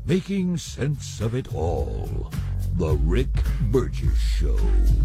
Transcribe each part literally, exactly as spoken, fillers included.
making sense of it all. The Rick Burgess Show.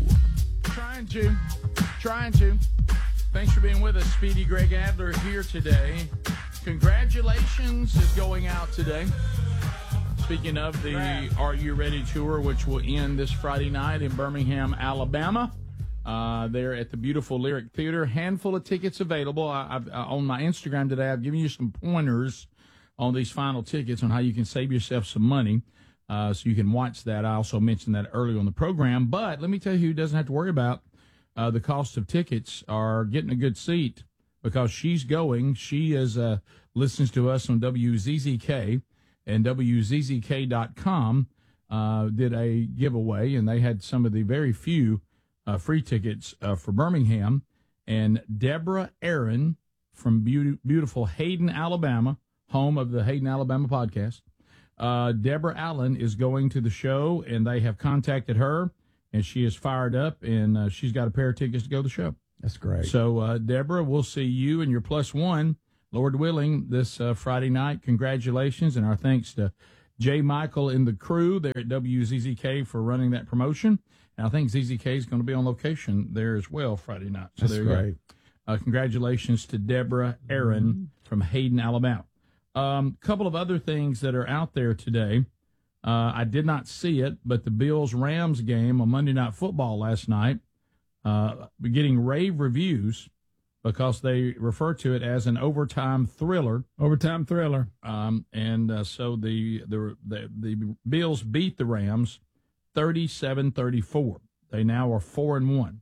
Trying to. Trying to. Thanks for being with us. Speedy Greg Adler here today. Congratulations is going out today. Speaking of the Are You Ready tour, which will end this Friday night in Birmingham, Alabama. Uh, they're at the beautiful Lyric Theater. Handful of tickets available. I, I've, uh, on my Instagram today, I've given you some pointers on these final tickets on how you can save yourself some money. Uh, so you can watch that. I also mentioned that earlier on the program. But let me tell you who doesn't have to worry about uh, the cost of tickets or getting a good seat, because she's going. She is uh, listens to us on W Z Z K, and W Z Z K dot com uh, did a giveaway, and they had some of the very few uh, free tickets uh, for Birmingham. And Deborah Aaron from be- beautiful Hayden, Alabama, home of the Hayden, Alabama podcast. Uh, Deborah Allen is going to the show, and they have contacted her, and she is fired up, and uh, she's got a pair of tickets to go to the show. That's great. So, uh, Deborah, we'll see you and your plus one, Lord willing, this uh, Friday night. Congratulations, and our thanks to Jay Michael and the crew there at W Z Z K for running that promotion. And I think Z Z K is going to be on location there as well Friday night. So That's there great. you go. Uh, congratulations to Deborah Aaron mm-hmm. from Hayden, Alabama. A um, couple of other things that are out there today. Uh, I did not see it, but the Bills-Rams game on Monday Night Football last night, uh, getting rave reviews because they refer to it as an overtime thriller. Overtime thriller. Um, and uh, so the, the the the Bills beat the Rams thirty-seven thirty-four. They now are four and one.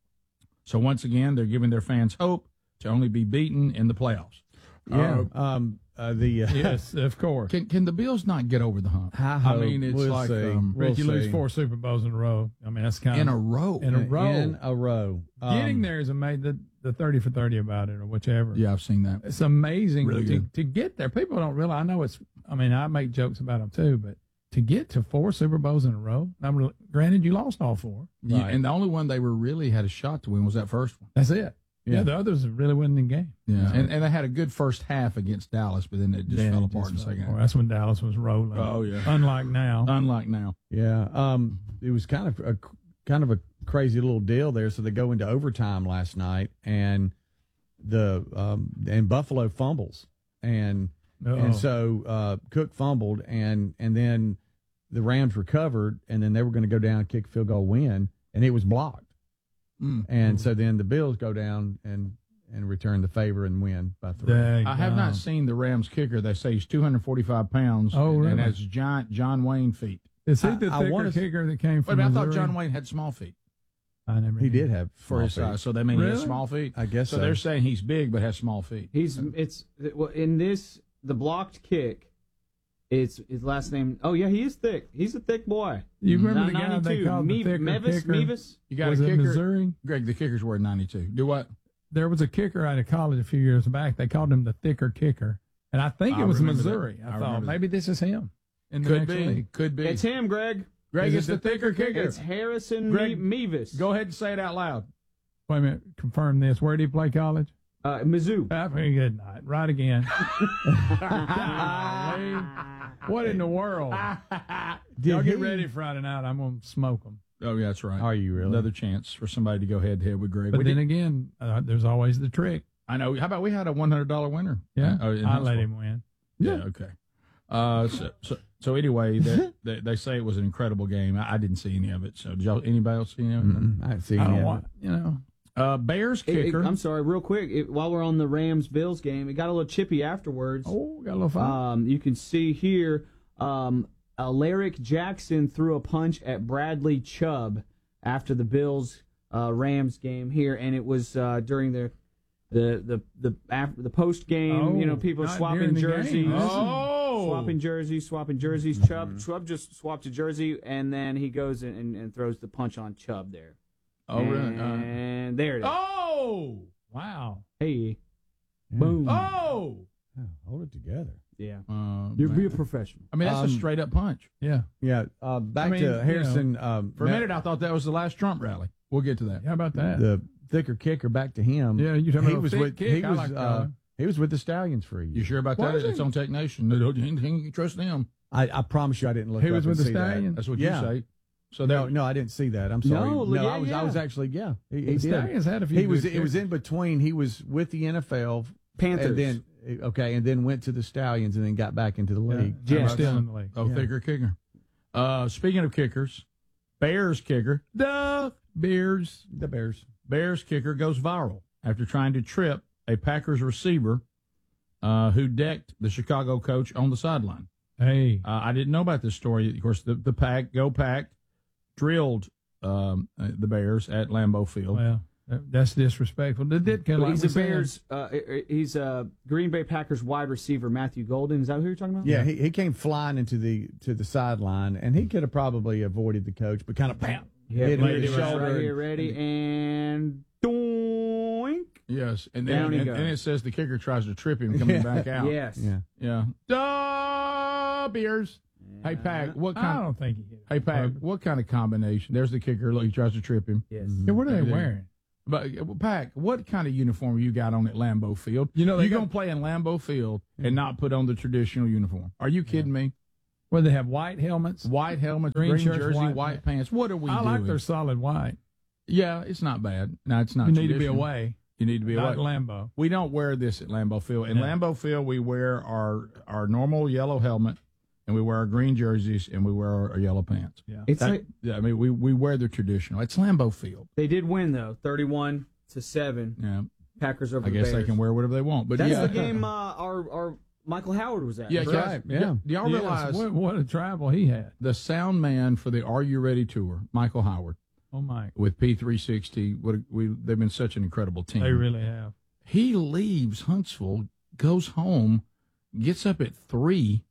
So once again, they're giving their fans hope to only be beaten in the playoffs. Yeah. Uh, um, uh, the uh, yes, of course. Can can the Bills not get over the hump? I, I mean, it's we'll like um, Rick, we'll you lose see. four Super Bowls in a row. I mean, that's kind in of a row. in a row. In a row. Um, Getting there is amazing. The, the thirty for thirty about it, or whichever. Yeah, I've seen that. It's amazing Really to, good. to get there. People don't realize. I know it's. I mean, I make jokes about them too, but to get to four Super Bowls in a row. Now, granted, you lost all four. Yeah, Right. and the only one they were really had a shot to win was that first one. That's it. Yeah, Yeah. the others really wasn't in game. Yeah, and, and they had a good first half against Dallas, but then it just Then fell it apart just in the second fell half. apart. That's when Dallas was rolling. Oh, yeah. Unlike now. Unlike now. Yeah. Um, it was kind of a kind of a crazy little deal there. So they go into overtime last night, and the um, and Buffalo fumbles, and Uh-oh. and so uh, Cook fumbled, and and then the Rams recovered, and then they were going to go down, kick a field goal, win, and it was blocked. Mm. And so then the Bills go down and and return the favor and win by three. Dang, I have um, not seen the Rams kicker. They say he's two hundred forty-five pounds Oh, and, really? and has giant John Wayne feet. Is he I- the I thicker wanna s- kicker that came Wait a from minute, I thought Missouri? John Wayne had small feet I never He knew. did have for small his feet. size, so they mean he has Really? small feet? I guess So so. they're saying he's big but has small feet. He's it's well, in this the blocked kick. It's his last name. Oh yeah, he is thick. He's a thick boy. You remember the Nine- guy they ninety-two. called Me- the thicker Mevis, kicker? Mevis? You got was a it kicker? Missouri? Greg, the kicker's wearing ninety-two. Do what? There was a kicker out of college a few years back. They called him the thicker kicker, and I think I it was remember that. Missouri. I I, remember thought that. maybe this is him. In the Could next be. league. Could be. It's him, Greg. Greg Is is it the the thicker kicker. It's Harrison Greg, Me- Mevis. Go ahead and say it out loud. Wait a minute. Confirm this. Where did he play college? Uh, Mizzou. Ah, very good night. Right again. What in the world? Y'all get he- ready Friday night. I'm going to smoke them. Oh, yeah, that's right. Are you really? Another chance for somebody to go head to head with Greg. But We then did- again, uh, there's always the trick. I know. How about we had a one hundred dollars winner? Yeah, Uh, in I Huntsville. let him win. Yeah. Okay. Uh, so, so, so anyway, they, they, they say it was an incredible game. I, I didn't see any of it. So, did y'all, anybody else see any of it? Mm-mm, I haven't seen I don't him. want, you know. Uh, Bears It- it- kicker. I'm sorry, real quick. It, while we're on the Rams Bills game, it got a little chippy afterwards. Oh, got a little fun. Um, you can see here, um, Alaric Jackson threw a punch at Bradley Chubb after the Bills uh, Rams game here, and it was uh, during the the the the after the post game. Oh, you know, people not swapping during the jerseys. game. Oh. Swapping jerseys, swapping jerseys. Mm-hmm. Chubb, Chubb just swapped a jersey, and then he goes and, and, and throws the punch on Chubb there. Oh, really? Uh, And there it is. oh. Wow. Hey, boom. Oh. Oh, hold it together. Yeah, Uh, you be a man. professional. I mean, that's Um, a straight up punch. Yeah. Yeah. Uh, back I mean, you to know, Harrison. um, For a Matt- minute, I thought that was the last Trump rally. We'll get to that. How about that? the thicker kicker. Back to him. Yeah, you talking he about a was thick with kick? he I was like uh, that. he was with the Stallions for a year. You sure about Was that? he? It's on Tech Nation. No, don't you can trust them. I, I promise you, I didn't look. He up was and with the see that. Stallions? That's what Yeah. you say. So No, they- no, I didn't see that. I'm sorry. No, no yeah, I was. yeah. I was actually. Yeah, he, he The did. Stallions had a few He was. good It was kickers. in between. He was with the N F L Panthers. and then okay, and then went to the Stallions, and then got back into the league. Yeah, Yeah. still in the league. Oh, Yeah. thicker kicker. Uh, speaking of kickers, Bears kicker, the Bears, The Bears. Bears kicker goes viral after trying to trip a Packers receiver uh, who decked the Chicago coach on the sideline. Hey, Uh, I didn't know about this story. Of course, the, the Pack, Go Pack, drilled um, uh, the Bears at Lambeau Field. well, that- that's disrespectful. They did kind Well, of he's a Bears. Uh, he's a Green Bay Packers wide receiver, Matthew Golden. Is that who you're talking about? Yeah, he, he came flying into the to the sideline, and he could have probably avoided the coach, but kind of bam, Yeah, hit him ready, in the shoulder. right here, ready, and doink. Yes, and Down then he and, goes. and it says the kicker tries to trip him coming back out. Yes. Yeah. Yeah. Duh, Bears. Hey, Pack, what I kind don't think he hit it. Hey, Pack, what kind of combination? There's the kicker. Look, he tries to trip him. Yes. Yeah, what are they Yeah. wearing? But, uh, Pack, what kind of uniform you got on at Lambeau Field? You know, they You're got- going to play in Lambeau Field and not put on the traditional uniform. Are you kidding me? Where they have white helmets? White helmet, green, Green shirts, jersey, white, white pants. What are we I doing? like their solid white. Yeah, it's not bad. No, it's not You need to be traditional. away, You need to be not away. Lambeau. We don't wear this at Lambeau Field. In No. Lambeau Field, we wear our, our normal yellow helmet, and we wear our green jerseys, and we wear our, our yellow pants. Yeah. It's That- like yeah, I mean, we, we wear the traditional. It's Lambeau Field. they did win though, thirty-one to seven. Yeah, Packers over I the guess Bears. they can wear whatever they want. But That's yeah, the game. Uh, our our Michael Howard was at. Yeah, That's guys, right, yeah. Do, do y'all Yes, realize what, what a travel he had. the sound man for the Are You Ready tour, Michael Howard, Oh my, with P three sixty? What a, we they've been such an incredible team. they really have. He leaves Huntsville, goes home, gets up at three,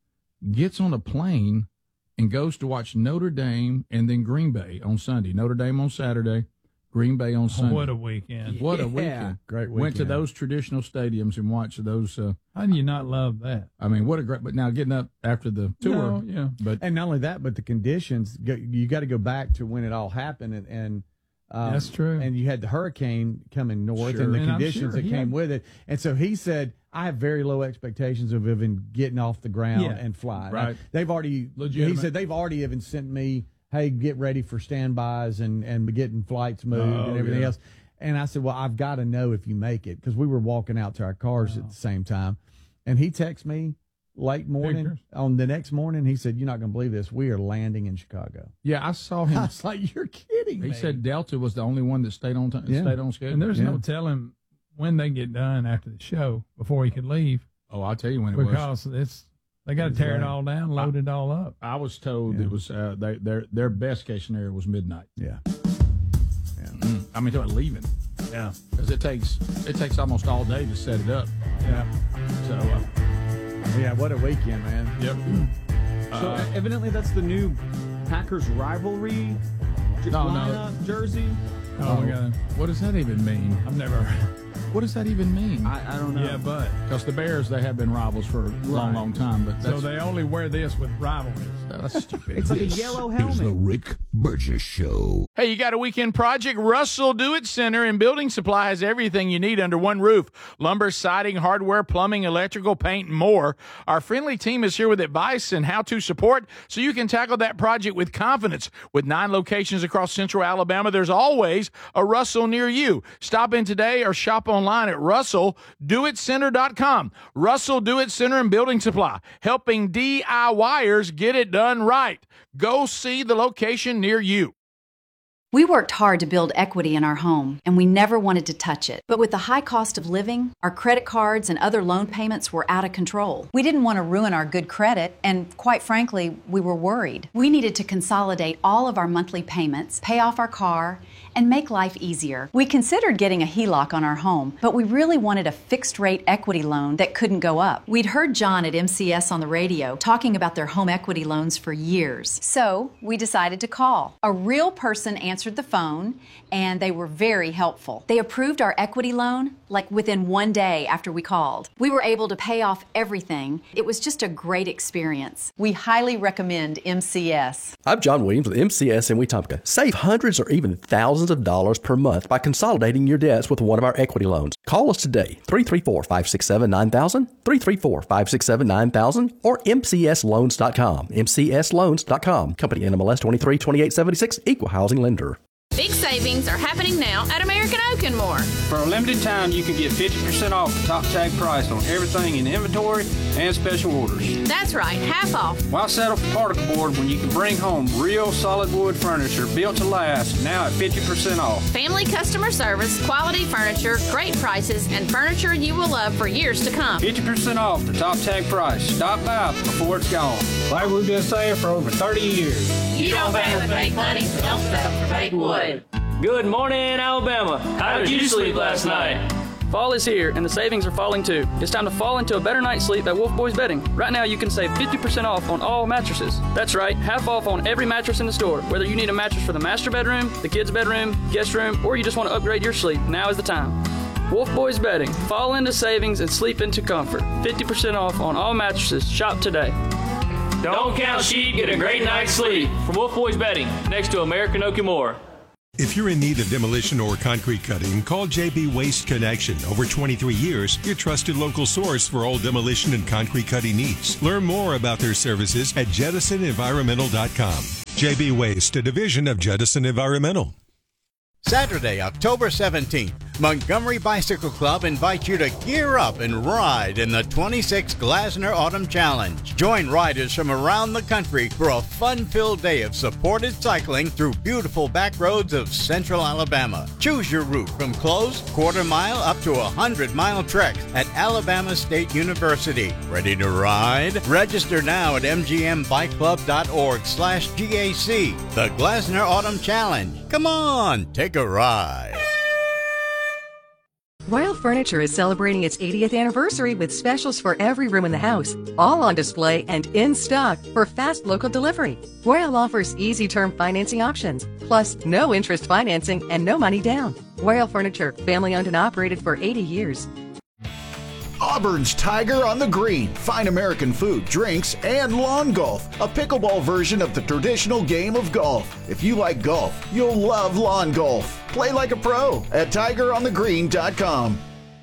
gets on a plane, and goes to watch Notre Dame and then Green Bay on Sunday. Notre Dame on Saturday, Green Bay on Sunday. What a weekend! What a Yeah. weekend! Great Went to weekend. those traditional stadiums and watched those. Uh, How do you not love that? I mean, what a great! But now getting up after the tour, No, yeah. but And not only that, but the conditions. go- You got to go back to when it all happened, and, and um, That's true. And you had the hurricane coming north, Sure. and the And I'm conditions sure that he came had- with it. And so he said, "I have very low expectations of even getting off the ground Yeah. and flying." Right. I- they've already. Legitimate. He said they've already even sent me, "Hey, get ready for standbys and and getting flights moved Oh, and everything yeah. else." And I said, "Well, I've got to know if you make it," because we were walking out to our cars at the same time. And he texted me late morning Pictures. on the next morning. He said, "You're not going to believe this. We are landing in Chicago." yeah, I saw I him. was like, "You're kidding He me." said Delta was the only one that stayed on time, Yeah. stayed on schedule. And there's Yeah. no telling when they get done after the show before he could leave oh, I'll tell you when it was. because it's they got to That's tear it right. all down, load it all up. I was told Yeah. it was uh, they, their their best case scenario was midnight. "Yeah." Mm. I mean, talking about leaving Yeah, because it takes it takes almost all day to set it up. yeah. So, uh, Yeah, what a weekend, man. yep. So Uh, evidently that's the new Packers rivalry j- No, no. lineup jersey. Oh, my God, what does that even mean? I've never. What does that even mean? I, I don't know. Yeah, but Because the Bears, they have been rivals for a long, Right. long time. But so that's, they only wear this with rivalries. that's stupid. It's like a This yellow is the helmet. Rick Burgess Show. Hey, you got a weekend project? Russell Do It Center and Building Supply has everything you need under one roof. Lumber, siding, hardware, plumbing, electrical, paint, and more. Our friendly team is here with advice and how-to support so you can tackle that project with confidence. With nine locations across central Alabama, there's always a Russell near you. Stop in today or shop online at russell do it center dot com. Russell Do It Center and Building Supply, helping DIYers get it done right. Go see the location near you. We worked hard to build equity in our home, and we never wanted to touch it. But with the high cost of living, our credit cards and other loan payments were out of control. We didn't want to ruin our good credit, and quite frankly, we were worried. We needed to consolidate all of our monthly payments, pay off our car, and make life easier. We considered getting a H E L O C on our home, but we really wanted a fixed-rate equity loan that couldn't go up. We'd heard John at M C S on the radio talking about their home equity loans for years. So we decided to call. A real person answered the phone, and they were very helpful. They approved our equity loan like within one day after we called. We were able to pay off everything. It was just a great experience. We highly recommend M C S. I'm John Williams with M C S in Wetumpka. Save hundreds or even thousands of dollars per month by consolidating your debts with one of our equity loans. Call us today, three three four, five six seven, nine thousand, three three four, five six seven, nine thousand, or M C S loans dot com. M C S loans dot com. Company N M L S twenty-three twenty-eight seventy-six, Equal Housing Lender. Big savings are happening now at American Oak and More. For a limited time, you can get fifty percent off the top tag price on everything in inventory and special orders. That's right, half off. Why settle for particle board when you can bring home real solid wood furniture built to last, now at fifty percent off? Family customer service, quality furniture, great prices, and furniture you will love for years to come. fifty percent off the top tag price. Stop by before it's gone. Like we've been saying for over thirty years. You don't pay with fake money, so don't settle for fake wood. Good morning, Alabama. How did you sleep last night? Fall is here, and the savings are falling too. It's time to fall into a better night's sleep at Wolf Boys Bedding. Right now, you can save fifty percent off on all mattresses. That's right, half off on every mattress in the store. Whether you need a mattress for the master bedroom, the kids' bedroom, guest room, or you just want to upgrade your sleep, now is the time. Wolf Boys Bedding. Fall into savings and sleep into comfort. fifty percent off on all mattresses. Shop today. Don't count sheep, get a great night's sleep. From Wolf Boys Bedding, next to American Oak and More. If you're in need of demolition or concrete cutting, call J B Waste Connection. Over twenty-three years, your trusted local source for all demolition and concrete cutting needs. Learn more about their services at jettison environmental dot com. J B Waste, a division of Jettison Environmental. Saturday, October seventeenth, Montgomery Bicycle Club invites you to gear up and ride in the twenty-sixth Glasner Autumn Challenge. Join riders from around the country for a fun-filled day of supported cycling through beautiful back roads of central Alabama. Choose your route from closed, quarter mile up to a hundred-mile treks at Alabama State University. Ready to ride? Register now at m g m bike club dot org slash G A C. The Glasner Autumn Challenge. Come on, take a ride. Royal Furniture is celebrating its eightieth anniversary with specials for every room in the house, all on display and in stock for fast local delivery. Royal offers easy term financing options, plus no interest financing and no money down. Royal Furniture, family owned and operated for eighty years. Auburn's Tiger on the Green. Fine American food, drinks, and lawn golf. A pickleball version of the traditional game of golf. If you like golf, you'll love lawn golf. Play like a pro at tiger on the green dot com.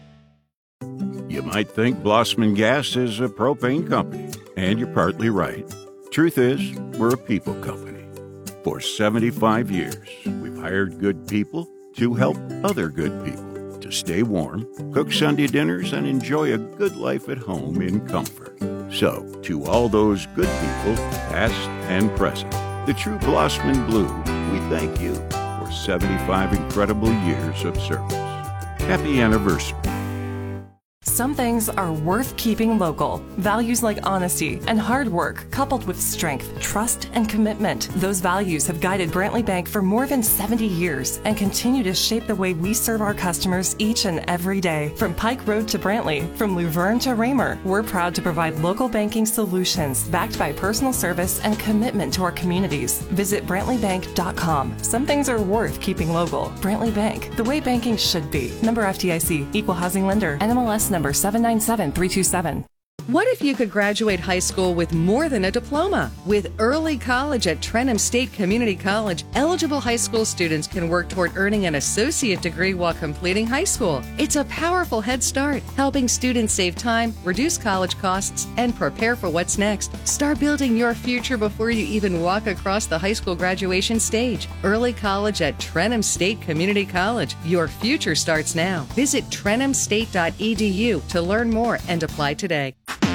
You might think Blossman Gas is a propane company, and you're partly right. Truth is, we're a people company. For seventy-five years, we've hired good people to help other good people to stay warm, cook Sunday dinners, and enjoy a good life at home in comfort. So, to all those good people, past and present, the true Blossman Blue, we thank you for seventy-five incredible years of service. Happy anniversary. Some things are worth keeping local. Values like honesty and hard work, coupled with strength, trust, and commitment. Those values have guided Brantley Bank for more than seventy years and continue to shape the way we serve our customers each and every day. From Pike Road to Brantley, from Luverne to Raymer, we're proud to provide local banking solutions backed by personal service and commitment to our communities. Visit brantley bank dot com. Some things are worth keeping local. Brantley Bank, the way banking should be. Member F D I C, Equal Housing Lender, N M L S number seven nine seven three two seven. What if you could graduate high school with more than a diploma? With early college at Trenham State Community College, eligible high school students can work toward earning an associate degree while completing high school. It's a powerful head start, helping students save time, reduce college costs, and prepare for what's next. Start building your future before you even walk across the high school graduation stage. Early college at Trenham State Community College. Your future starts now. Visit trenham state dot e d u to learn more and apply today.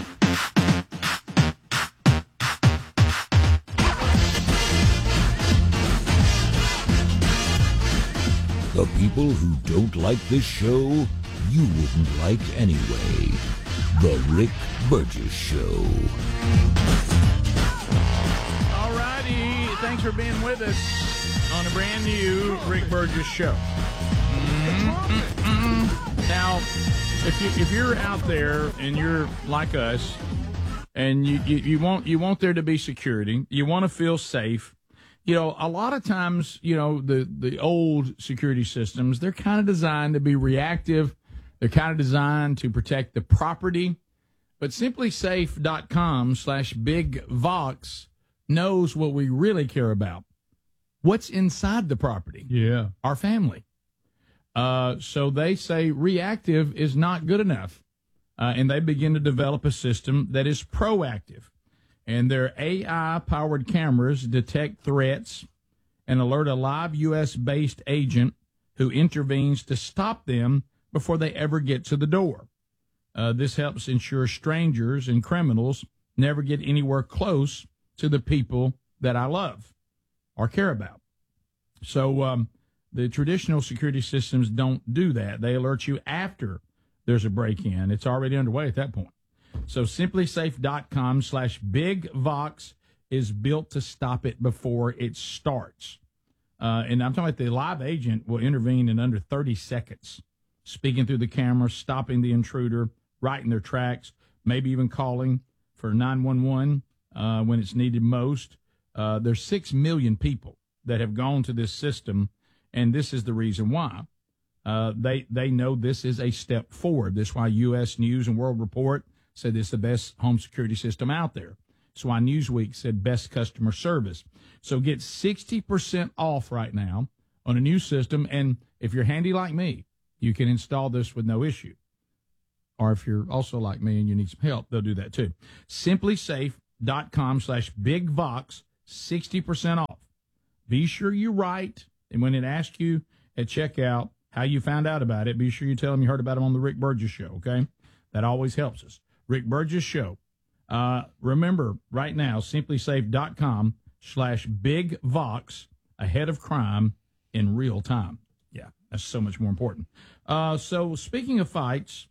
The people who don't like this show, you wouldn't like anyway. The Rick Burgess Show. All righty. Thanks for being with us on a brand new Rick Burgess Show. Mm-hmm. Now, if, you, if you're out there and you're like us and you, you, you want you want there to be security, you want to feel safe, you know, a lot of times, you know, the, the old security systems, they're kind of designed to be reactive They're kind of designed to protect the property, but SimpliSafe.com slash BigVox knows what we really care about. What's inside the property? Yeah. Our family. Uh, so they say reactive is not good enough, uh, and they begin to develop a system that is proactive. And their A I-powered cameras detect threats and alert a live U S-based agent who intervenes to stop them before they ever get to the door. Uh, this helps ensure strangers and criminals never get anywhere close to the people that I love or care about. So um, the traditional security systems don't do that. They alert you after there's a break-in. It's already underway at that point. So SimpliSafe.com slash BigVox is built to stop it before it starts. Uh, and I'm talking about the live agent will intervene in under thirty seconds, speaking through the camera, stopping the intruder, right in their tracks, maybe even calling for nine one one uh, when it's needed most. Uh, there's six million people that have gone to this system, and this is the reason why. Uh, they they know this is a step forward. This is why U S News and World Report said it's the best home security system out there. That's why Newsweek said best customer service. So get sixty percent off right now on a new system, and if you're handy like me, you can install this with no issue. Or if you're also like me and you need some help, they'll do that too. SimpliSafe.com slash BigVox, sixty percent off. Be sure you write, and when it asks you at checkout how you found out about it, be sure you tell them you heard about them on the Rick Burgess Show, okay? That always helps us. Rick Burgess Show. Uh, remember, right now, SimpliSafe.com slash BigVox, ahead of crime in real time. Yeah, that's so much more important. Uh, so speaking of fights,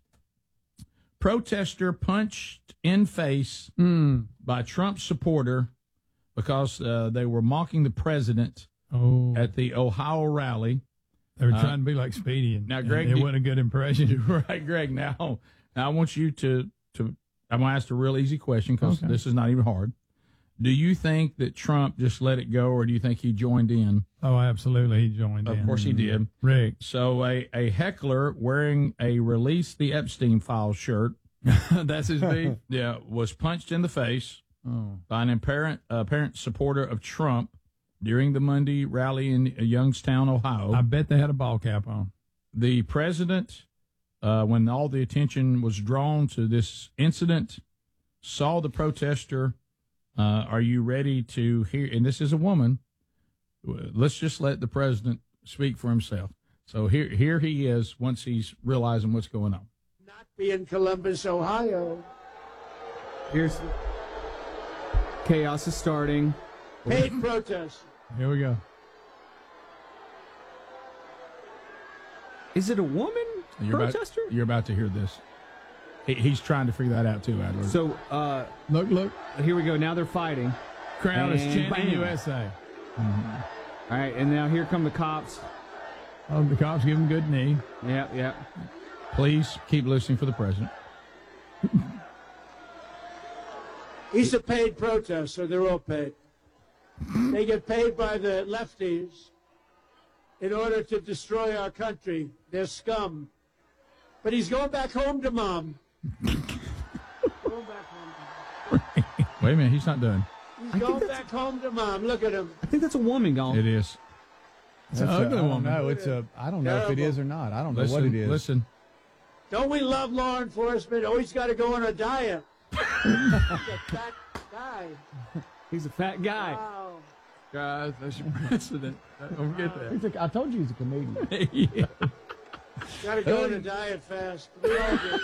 protester punched in face mm. by Trump supporter because uh, they were mocking the president oh. at the Ohio rally. They were uh, trying to be like Speedy, and, now, Greg, and it wasn't a good impression. Right, Greg. Now, now I want you to, to I'm going to ask a real easy question because okay. this is not even hard. Do you think that Trump just let it go, or do you think he joined in? Oh, absolutely, he joined of in. Of course he did. Rick. So a, a heckler wearing a Release the Epstein File shirt, that's his beef, yeah, was punched in the face oh. by an apparent, apparent supporter of Trump during the Monday rally in Youngstown, Ohio. I bet they had a ball cap on. The president, uh, when all the attention was drawn to this incident, saw the protester. Uh, are you ready to hear? And this is a woman. Let's just let the president speak for himself. So here, here he is once he's realizing what's going on. Not be in Columbus, Ohio. Here's chaos is starting. Paid protest. Here we go. Is it a woman you're protester? About, you're about to hear this. He, he's trying to figure that out too, Adler. So, uh, look, look. Here we go. Now they're fighting. Crowd is And chanting bam. U S A. Mm-hmm. All right, and now here come the cops. Oh, the cops give him a good knee. Yeah, yeah. Please keep listening for the president. He's a paid protester. They're all paid. They get paid by the lefties in order to destroy our country. They're scum. But he's going back home to mom. going back home. Wait a minute, he's not done. He's going back home to mom. Look at him. I think that's a woman going. It is. It's an ugly woman. No, it's a. I don't know if it is or not. I don't know listen, what it is. Listen. Don't we love law enforcement? Always got to go on a diet. He's a fat guy. He's a fat guy. Wow. Guys, that's your president. Don't forget that. He's a, I told you he's a comedian. Yeah. Got to go on a diet fast. We all do.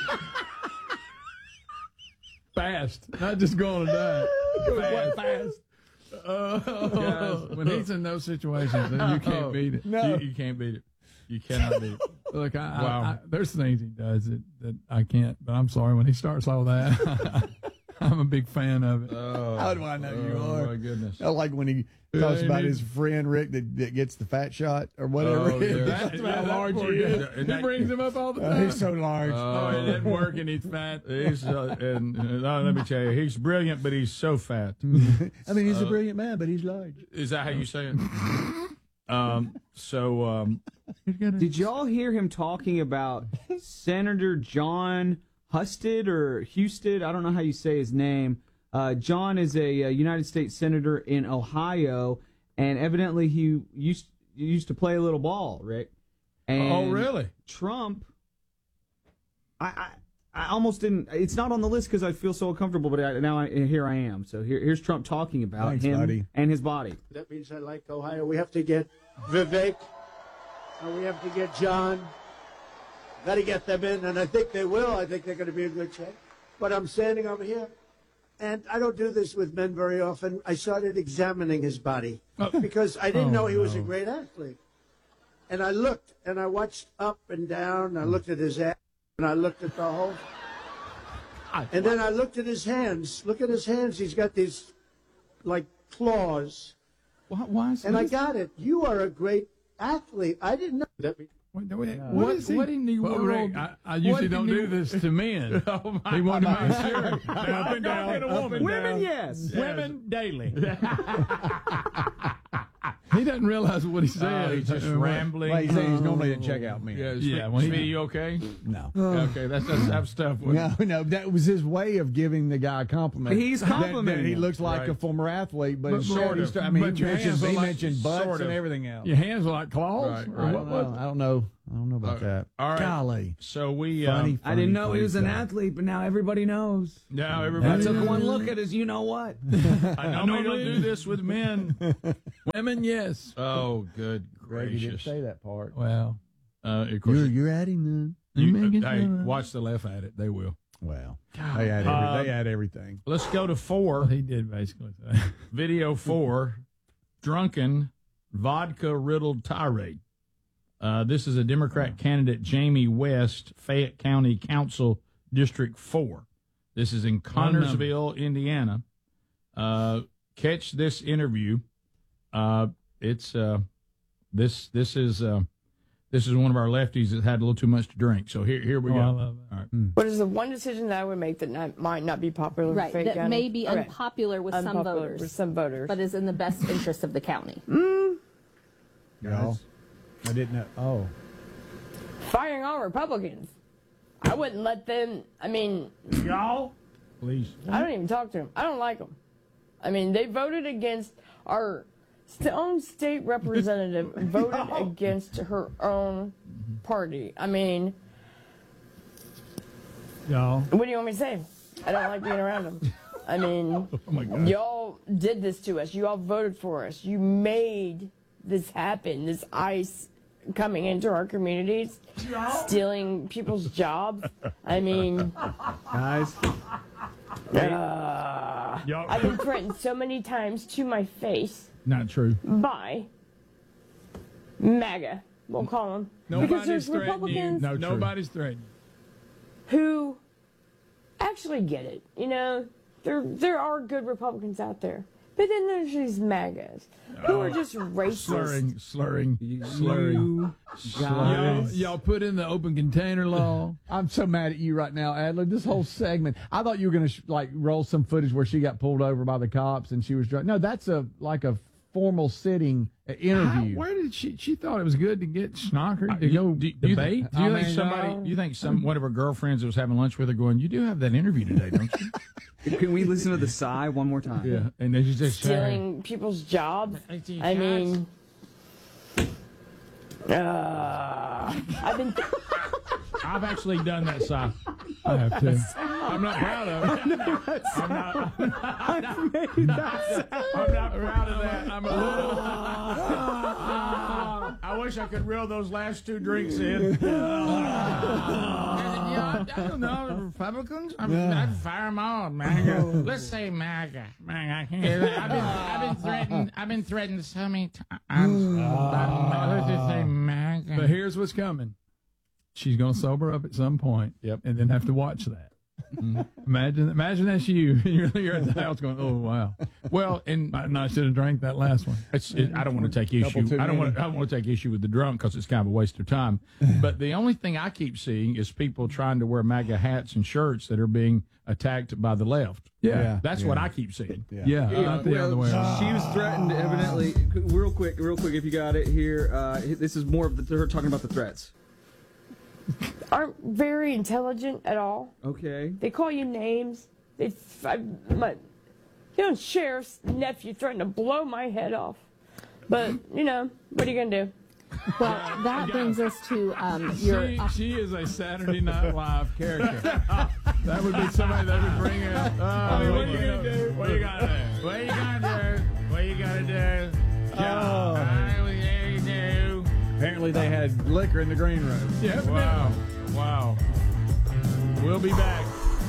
Fast, not just going to die. Fast. Fast. Uh, Guys, when he's in those situations, then you can't Oh, beat it. No. You, you can't beat it. You cannot beat it. Look, I, Wow. I, I, there's things he does that, that I can't, but I'm sorry when he starts all that. I'm a big fan of it. Oh, How do I know you oh, are? my goodness. I like when he Yeah, talks he about needs- his friend Rick that, that gets the fat shot or whatever. Oh, yeah. That, That's how that large poor he guy. is. And He that- brings him up all the Uh, time. he's so large. Oh, it didn't work and he's fat. He's, uh, and uh, let me tell you, he's brilliant, but he's so fat. I mean, he's a Uh, brilliant man, but he's large. Is that how you say it? Um, so, um, did y'all hear him talking about Senator John Husted or Husted? I don't know how you say his name. Uh, John is a, a United States Senator in Ohio, and evidently he used used to play a little ball, Rick. And oh, really? Trump, I, I I almost didn't. It's not on the list because I feel so uncomfortable, but I, now I, here I am. So here, here's Trump talking about Thanks, him buddy. and his body. That means I like Ohio. We have to get Vivek, and we have to get John. Got to get them in, and I think they will. I think they're going to be a good check. But I'm standing over here, and I don't do this with men very often. I started examining his body because I didn't Oh, know he was a no. great athlete. And I looked, and I watched up and down. I looked at his ass, and I looked at the whole. And then I looked at his hands. Look at his hands. He's got these, like, claws. Why, why is And I this- got it. You are a great athlete. I didn't know that. Wait, wait, What, what is he? what in the Well, world? Rick, I, I usually what don't in do the- this to men. Oh, my He wanted to God. make sure. Up and down. Up and Women, down. yes. Women daily. He doesn't realize what he said. Oh, he's just Uh, rambling. Well, he said he's normally a checkout man. Yeah, Yeah, yeah when he- Speedy, you okay? No. Okay, that's that's that stuff. No, no, that was his way of giving the guy a compliment. He's That- that complimenting he him. looks like Right. a former athlete, but, But instead sort he's- of. I mean, But he your mentioned, hands are he like- mentioned butts sort and of. everything else. Your hands are like claws. Right, Or I right. what don't was know. I don't know. I don't know about that. All right. Golly. So we. Funny, Um, I didn't know he was an funny stuff. athlete, but now everybody knows. now I everybody. took one look at his, you know what? I normally don't do this with men. Women, yes. Oh, good Greg, you didn't gracious. say that part. Well, Uh, of course, You're, you're adding then. you, Megan, hey, uh, watch the left at it. They will. Well, they add, every, Uh, they add everything. Let's go to four. he did basically say. Video four, drunken, vodka-riddled tirade. Uh, this is a Democrat candidate, Jamie West, Fayette County Council, District four. This is in Connersville, Indiana. Uh, catch this interview. Uh, it's uh, this this is uh, this is one of our lefties that had a little too much to drink. So here here we Oh, go. I love it. All right. What is the one decision that I would make that not, might not be popular Right, with Fayette that County? may be Okay. unpopular with some Unpopular voters. with some voters. But is in the best interest of the county. Mm, Y'all, I didn't know. Oh, firing all Republicans. I wouldn't let them. I mean, Y'all, please. I don't even talk to them. I don't like them. I mean, they voted against our st- own state representative. Voted against her own party. I mean, Y'all. what do you want me to say? I don't like being around them. I mean, Oh my God. y'all did this to us. You all voted for us. You made this happen. This ICE coming into our communities, stealing people's jobs. I mean, guys. uh, Y'all- I've been threatened so many times to my face Not true. by MAGA, we'll call them. Because Nobody's there's threatening you. Republicans No, true. Nobody's threatening. who actually get it. You know, there there are good Republicans out there. But then there's these MAGAs who are just racist. Slurring, slurring, slurring. Y'all, y'all put in the open container law. I'm so mad at you right now, Adler. This whole segment. I thought you were going to sh- like roll some footage where she got pulled over by the cops and she was drunk. No, that's a like a formal sitting uh, interview. How- where did she? She thought it was good to get Schnocker to You- go do, do you debate. think, do you I think mean, somebody? uh, you think some one of her girlfriends that was having lunch with her going? You do have that interview today, don't you? Can we listen to the sigh one more time? Yeah, and then she's just Stealing people's jobs. I mean, uh, I've been. Th- I've actually done that, Si. I have to. I'm not proud of it. I'm not. I'm not, I'm not, I'm not proud of that. I'm a little. I wish I could reel those last two drinks in. Yeah, I don't know. Republicans? I mean, I'd fire them all, MAGA. Let's say MAGA. MAGA. I can't. I've been, I've been threatened. I've been threatened so many times. Let's just say MAGA. But here's what's coming. She's going to sober up at some point. Yep. And then have to watch that. Imagine, imagine that's you. You're, you're at the house going, "Oh wow." Well, and I, I should have drank that last one. It's, it, I don't want to take Couple issue. too I don't many. want. To, I don't want to take issue with the drunk because it's kind of a waste of time. But the only thing I keep seeing is people trying to wear MAGA hats and shirts that are being attacked by the left. Yeah, Yeah. That's yeah. what I keep seeing. yeah, yeah not the well, other way around. She was threatened, evidently. Real quick, real quick, if you got it here. Uh, this is more of the, they're talking about the threats. Aren't very intelligent at all. Okay. They call you names. They, I, my, you know, sheriff's nephew threatened to blow my head off. But you know, what are you gonna do? Well, that brings us to um, your. She, she is a Saturday Night Live character. That would be somebody that would bring in. Oh, I mean, what are you you gonna do? What you gotta do? What you gotta do? What you gotta do? Oh. What you do? Apparently they had liquor in the green room. Yeah. Wow. Wow. We'll be back.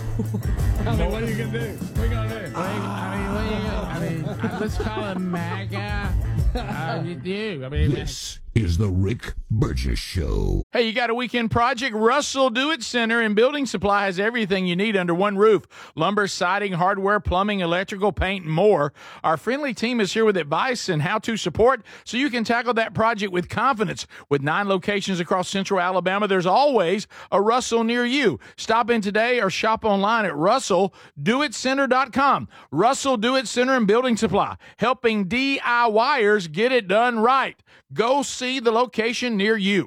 I mean, what are you gonna do? What are you gonna do? What you- I mean, what you, I mean, uh, let's call him MAGA. How you do? I mean, This is the Rick Burgess Show. hey, you got a weekend project? Russell Do-It Center and Building Supply has everything you need under one roof. Lumber, siding, hardware, plumbing, electrical, paint, and more. Our friendly team is here with advice and how-to support so you can tackle that project with confidence. With nine locations across central Alabama, there's always a Russell near you. Stop in today or shop online at russell do it center dot com. Russell Do-It Center and Building Supply, helping DIYers get it done right. Go see the location near you.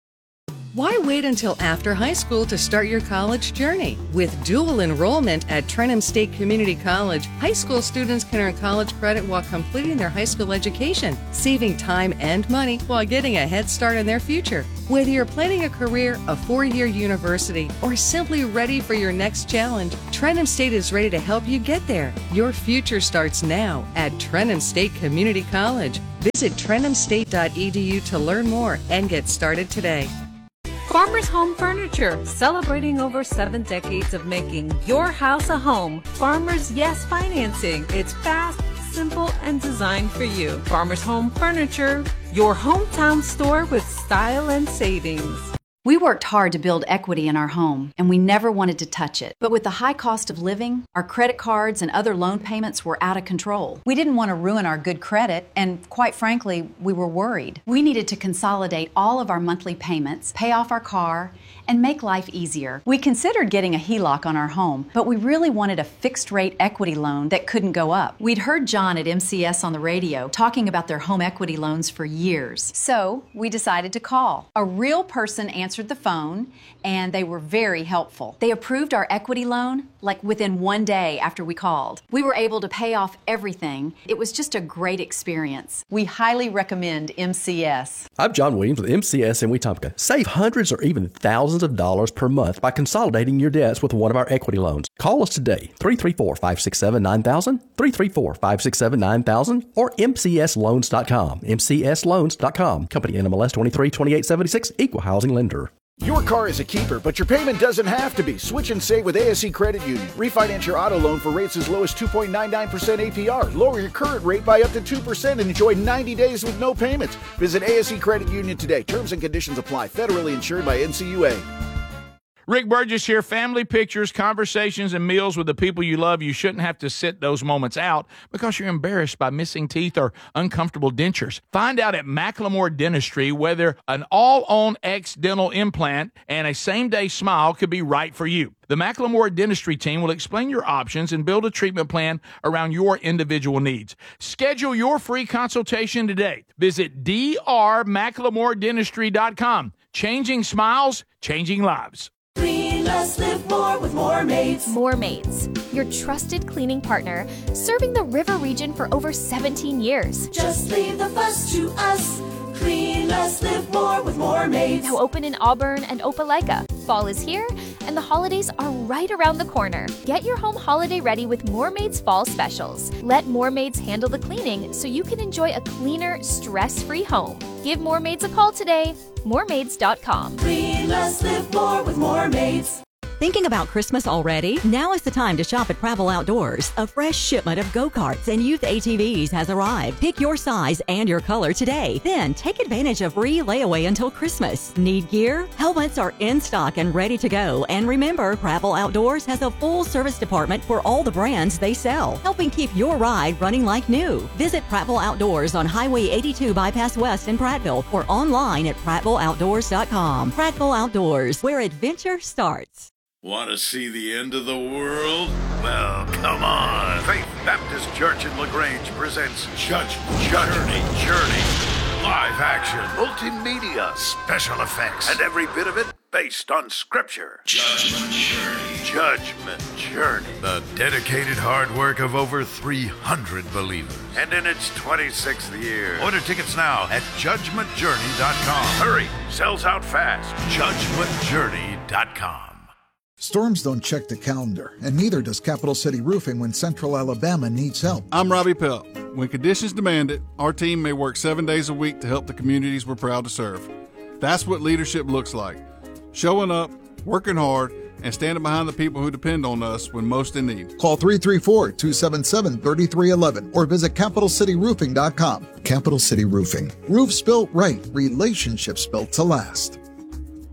Why wait until after high school to start your college journey? With dual enrollment at Trenham State Community College, high school students can earn college credit while completing their high school education, saving time and money while getting a head start in their future. Whether you're planning a career, a four-year university, or simply ready for your next challenge, Trenham State is ready to help you get there. Your future starts now at Trenham State Community College. Visit trenham state dot e d u to learn more and get started today. Farmers Home Furniture, celebrating over seven decades of making your house a home. Farmers Yes Financing. It's fast, simple, and designed for you. Farmers Home Furniture, your hometown store with style and savings. We worked hard to build equity in our home, and we never wanted to touch it. But with the high cost of living, our credit cards and other loan payments were out of control. We didn't want to ruin our good credit, and quite frankly, we were worried. We needed to consolidate all of our monthly payments, pay off our car, and make life easier. We considered getting a H E L O C on our home, but we really wanted a fixed-rate equity loan that couldn't go up. We'd heard John at M C S on the radio talking about their home equity loans for years. So we decided to call. A real person answered the phone, and they were very helpful. They approved our equity loan like within one day after we called. We were able to pay off everything. It was just a great experience. We highly recommend M C S. I'm John Williams with M C S in Wetumpka. Save hundreds or even thousands of dollars per month by consolidating your debts with one of our equity loans. Call us today, three three four, five six seven, nine thousand, three three four, five six seven, nine thousand, or m c s loans dot com, m c s loans dot com. Company N M L S twenty-three twenty-eight seventy-six, Equal Housing Lender. Your car is a keeper, but your payment doesn't have to be. Switch and save with A S C Credit Union. Refinance your auto loan for rates as low as two point nine nine percent A P R. Lower your current rate by up to two percent and enjoy ninety days with no payments. Visit A S C Credit Union today. Terms and conditions apply. Federally insured by N C U A. Rick Burgess here. Family pictures, conversations, and meals with the people you love. You shouldn't have to sit those moments out because you're embarrassed by missing teeth or uncomfortable dentures. Find out at Macklemore Dentistry whether an all-on X dental implant and a same-day smile could be right for you. The Macklemore Dentistry team will explain your options and build a treatment plan around your individual needs. Schedule your free consultation today. Visit d r macklemore dentistry dot com. Changing smiles, changing lives. Clean less, live more with More Maids. More Maids, your trusted cleaning partner, serving the river region for over seventeen years. Just leave the fuss to us. Clean less, live more with More Maids. Now open in Auburn and Opelika. Fall is here, and the holidays are right around the corner. Get your home holiday ready with More Maids Fall Specials. Let More Maids handle the cleaning so you can enjoy a cleaner, stress-free home. Give More Maids a call today. more maids dot com. Clean less, live more with More Maids. Thinking about Christmas already? Now is the time to shop at Prattville Outdoors. A fresh shipment of go-karts and youth A T Vs has arrived. Pick your size and your color today. Then take advantage of free layaway until Christmas. Need gear? Helmets are in stock and ready to go. And remember, Prattville Outdoors has a full service department for all the brands they sell, helping keep your ride running like new. Visit Prattville Outdoors on Highway eighty-two Bypass West in Prattville or online at prattville outdoors dot com. Prattville Outdoors, where adventure starts. Want to see the end of the world? Well, come on. Faith Baptist Church in LaGrange presents Judgment Journey. Journey. Live action, multimedia, special effects, and every bit of it based on Scripture. Judgment Journey. Judgment Journey. The dedicated hard work of over three hundred believers. And in its twenty-sixth year. Order tickets now at judgment journey dot com. Hurry, sells out fast. judgment journey dot com. Storms don't check the calendar, and neither does Capital City Roofing when Central Alabama needs help. I'm Robbie Pelt. When conditions demand it, our team may work seven days a week to help the communities we're proud to serve. That's what leadership looks like. Showing up, working hard, and standing behind the people who depend on us when most in need. Call three three four, two seven seven, three three one one or visit capital city roofing dot com. Capital City Roofing. Roofs built right, relationships built to last.